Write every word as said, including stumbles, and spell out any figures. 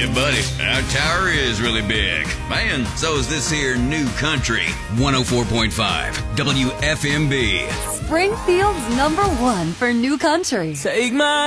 Yeah, buddy, our tower is really big. Man, so is this here new country. one oh four point five W F M B. Springfield's number one for new country. Take my